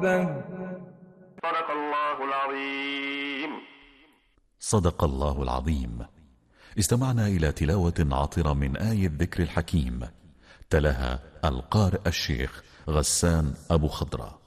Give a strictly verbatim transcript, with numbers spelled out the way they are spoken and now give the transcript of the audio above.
ربه. صدق الله العظيم. صدق الله العظيم. استمعنا إلى تلاوة عطرة من آية الذكر الحكيم، تلاها القارئ الشيخ غسان أبو خضرة.